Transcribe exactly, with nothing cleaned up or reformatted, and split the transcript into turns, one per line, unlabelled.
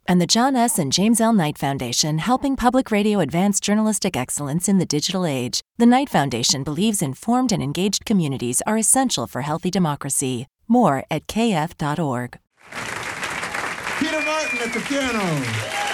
And the John S. and James L. Knight Foundation, helping public radio advance journalistic excellence in the digital age. The Knight Foundation believes informed and engaged communities are essential for healthy democracy. More at k f dot org.
Peter Martin at the piano.